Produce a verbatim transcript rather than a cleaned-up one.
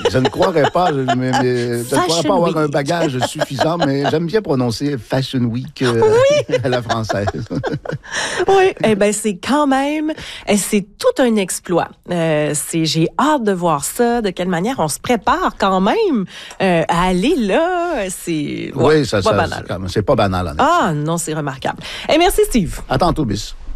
je ne croirais pas, je, mais, mais, je ne croirais pas avoir Week. un bagage suffisant, mais j'aime bien prononcer Fashion Week euh, oui. à la française. Oui, eh ben c'est quand même, c'est tout un exploit. Euh, c'est, j'ai hâte de voir ça, de quelle manière on se prépare quand même euh, à aller là. C'est ouais, oui, ça, pas ça banal. C'est, c'est pas banal. Honnêtement. Ah non, c'est remarquable. Et merci Steve. À tantôt, bis.